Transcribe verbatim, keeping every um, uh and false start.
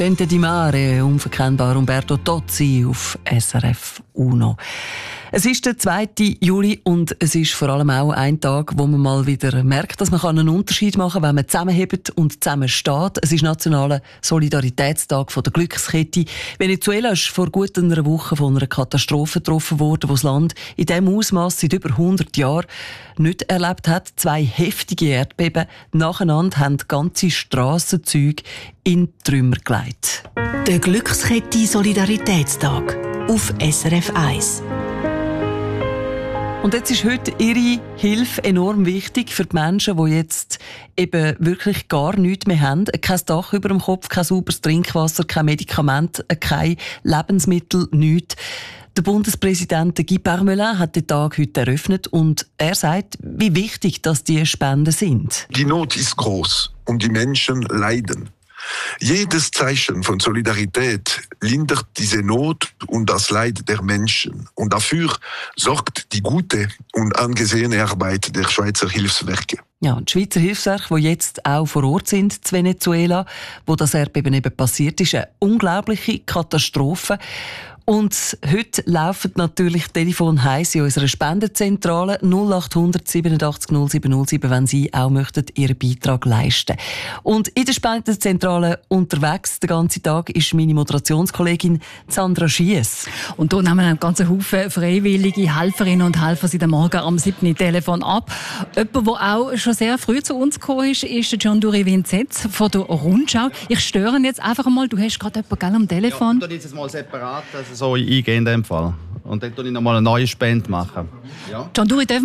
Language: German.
Dente di Mare, unverkennbar Umberto Tozzi auf S R F Uno. Es ist der zweite Juli und es ist vor allem auch ein Tag, wo man mal wieder merkt, dass man einen Unterschied machen kann, wenn man zusammenhebt und zusammen steht. Es ist nationaler Solidaritätstag von der Glückskette. Venezuela ist vor gut einer Woche von einer Katastrophe getroffen worden, wo das Land in diesem Ausmaß seit über hundert Jahren nicht erlebt hat. Zwei heftige Erdbeben nacheinander haben ganze Strassenzüge in Trümmer gelegt. Der Glückskette Solidaritätstag auf S R F eins. Und jetzt ist heute Ihre Hilfe enorm wichtig für die Menschen, die jetzt eben wirklich gar nichts mehr haben. Kein Dach über dem Kopf, kein sauberes Trinkwasser, kein Medikament, kein Lebensmittel, nichts. Der Bundespräsident Guy Parmelin hat den Tag heute eröffnet und er sagt, wie wichtig dass die Spenden sind. Die Not ist groß und die Menschen leiden. Jedes Zeichen von Solidarität lindert diese Not und das Leid der Menschen. Und dafür sorgt die gute und angesehene Arbeit der Schweizer Hilfswerke. Ja, die Schweizer Hilfswerke, die jetzt auch vor Ort sind, in Venezuela, wo das Erdbeben eben passiert ist, eine unglaubliche Katastrophe. Und heute laufen natürlich Telefon heiß in unserer Spendenzentrale null acht hundert siebenundachtzig null sieben null sieben, wenn Sie auch möchten Ihren Beitrag leisten. Und in der Spendenzentrale unterwegs den ganzen Tag ist meine Moderationskollegin Sandra Schiess. Und hier nehmen wir einen ganzen Haufen freiwillige Helferinnen und Helfer seit dem Morgen am siebten Telefon ab. Jemand, der auch schon sehr früh zu uns gekommen ist, ist Giandury Vincenz von der Rundschau. Ich störe ihn jetzt einfach mal. Du hast gerade jemanden am Telefon. Ja, ich jetzt mal separat, also so eingehen in dem Fall. Und dann tue ich noch mal eine neue Spende machen. Ja. Giandury,